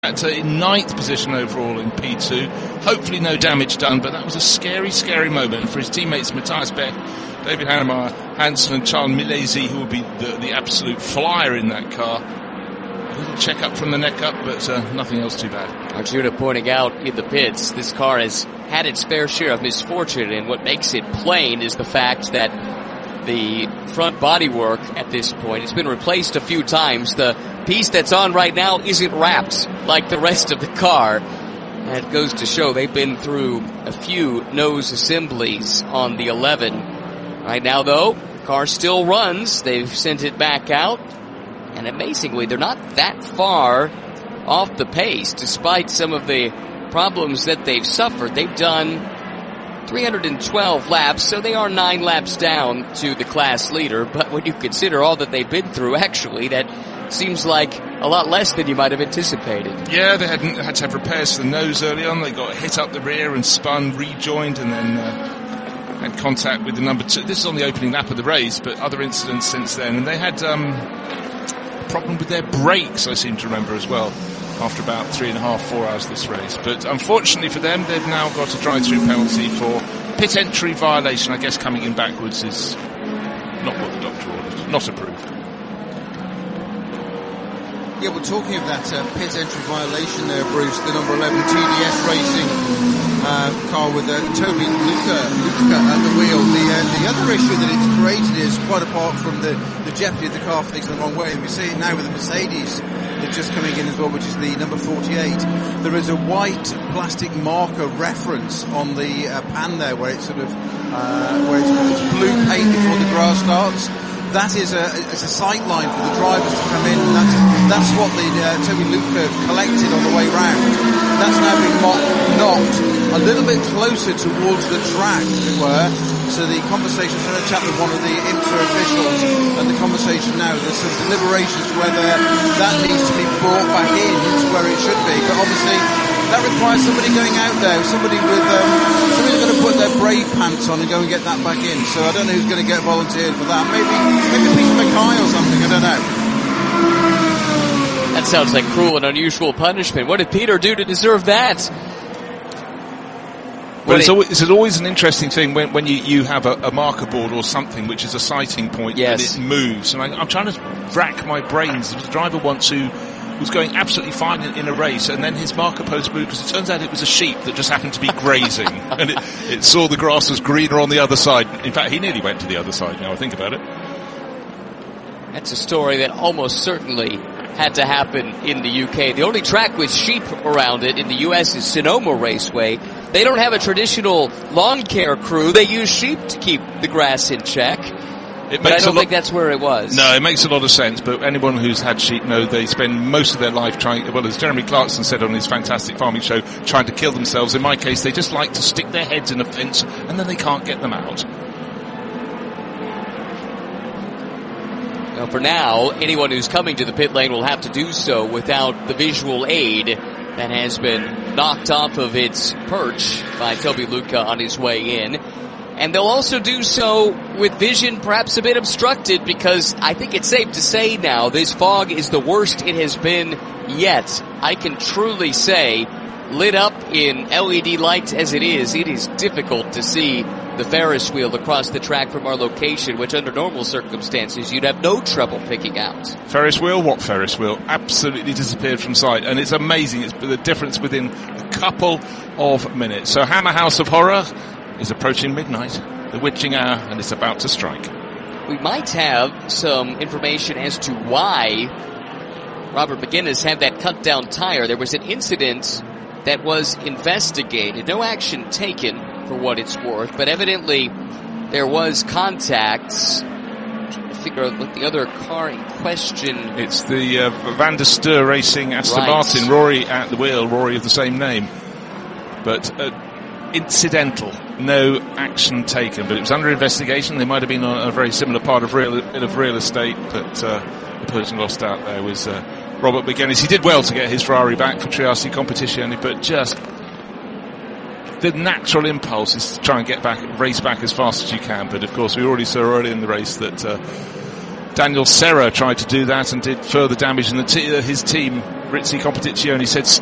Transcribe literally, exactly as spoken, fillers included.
At uh, in ninth position overall in P two. Hopefully no damage done, but that was a scary, scary moment for his teammates Matthias Beck, David Hannemeyer, Hansen and Charles Milesi, who will be the, the absolute flyer in that car. A little check-up from the neck up, but uh, nothing else too bad. Arjuna pointing out in the pits, this car has had its fair share of misfortune, and what makes it plain is the fact that the front bodywork at this point has been replaced a few times. The piece that's on right now isn't wrapped like the rest of the car. That goes to show they've been through a few nose assemblies on the eleven. Right now, though, the car still runs. They've sent it back out. And amazingly, they're not that far off the pace, despite some of the problems that they've suffered. They've done three hundred twelve laps, so they are nine laps down to the class leader. But when you consider all that they've been through, actually, that seems like a lot less than you might have anticipated. Yeah, they had, had to have repairs to the nose early on. They got hit up the rear and spun, rejoined, and then uh, had contact with the number two. This is on the opening lap of the race, but other incidents since then. And they had um, a problem with their brakes, I seem to remember, as well, after about three and a half, four hours of this race. But unfortunately for them, they've now got a drive-through penalty for pit entry violation. I guess coming in backwards is not what the doctor ordered. Not approved. Yeah, we're talking of that uh, pit entry violation there, Bruce, the number eleven T D S Racing uh, car with uh, Toby Luca, Luca at the wheel. The, uh, the other issue that it's created is, quite apart from the, the jeopardy of the car facing the wrong way, and we see it now with the Mercedes that's just coming in as well, which is the number forty-eight. There is a white plastic marker reference on the uh, pan there where it's sort of uh, where it's, it's blue paint before the grass starts. That is a, is a sight line for the drivers to come in. That's, that's what the uh, Toby Luca collected on the way round. That's now been knocked a little bit closer towards the track, as it were. So the conversation, I'm trying to chat with one of the IMSA officials, and the conversation now, there's some deliberations whether that needs to be brought back in to where it should be. But obviously, that requires somebody going out there, somebody with, um, somebody's going to put their brave pants on and go and get that back in. So I don't know who's going to get volunteered for that. Maybe, maybe Peter Mackay or something, I don't know. That sounds like cruel and unusual punishment. What did Peter do to deserve that? Well, it's always, it's always an interesting thing when, when you, you have a, a marker board or something which is a sighting point, yes, and it moves. And I, I'm trying to rack my brains. There was a driver once who was going absolutely fine in, in a race, and then his marker post moved because it turns out it was a sheep that just happened to be grazing, and it, it saw the grass was greener on the other side. In fact, he nearly went to the other side, now I think about it. That's a story that almost certainly had to happen in the U K. The only track with sheep around it in the U S is Sonoma Raceway. They don't have a traditional lawn care crew. They use sheep to keep the grass in check. It but I don't lo- think that's where it was. No, it makes a lot of sense, but anyone who's had sheep know they spend most of their life trying, well, as Jeremy Clarkson said on his fantastic farming show, trying to kill themselves. In my case, they just like to stick their heads in a fence, and then they can't get them out. Well, for now, anyone who's coming to the pit lane will have to do so without the visual aid that has been knocked off of its perch by Toby Luca on his way in. And they'll also do so with vision perhaps a bit obstructed, because I think it's safe to say now this fog is the worst it has been yet. I can truly say, lit up in L E D lights as it is, it is difficult to see the Ferris wheel across the track from our location, which under normal circumstances you'd have no trouble picking out. Ferris wheel? What Ferris wheel? Absolutely disappeared from sight, and it's amazing. It's the difference within a couple of minutes. So Hammer House of Horror is approaching midnight, the witching hour, and it's about to strike. We might have some information as to why Robert McGuinness had that cut down tire. There was an incident that was investigated, no action taken for what it's worth, but evidently there was contact. I figure out what the other car in question. It's the uh, Van der Steur Racing Aston right. Martin, Rory at the wheel, Rory of the same name. But uh, incidental, no action taken, but it was under investigation. They might have been on a very similar part of real, of real estate, but uh, the person lost out there was uh, Robert McGuinness. He did well to get his Ferrari back for Triassic competition, but just the natural impulse is to try and get back, race back as fast as you can. But of course, we already saw early in the race that uh, Daniel Serra tried to do that and did further damage, and the t- his team Rizzi Competizione said